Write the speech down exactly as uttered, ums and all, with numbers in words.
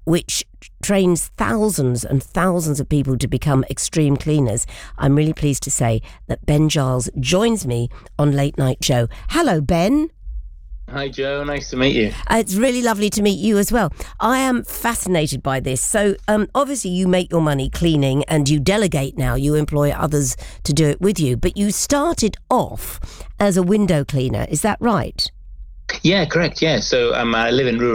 which trains thousands and thousands of people to become extreme cleaners. I'm really pleased to say that Ben Giles joins me on Late Night Joe. Hello, Ben. Hi, Joe. Nice to meet you. Uh, it's really lovely to meet you as well. I am fascinated by this. So, um, obviously, you make your money cleaning and you delegate now. You employ others to do it with you. But you started off as a window cleaner. Is that right? Yeah, correct. Yeah. So um, I live in rural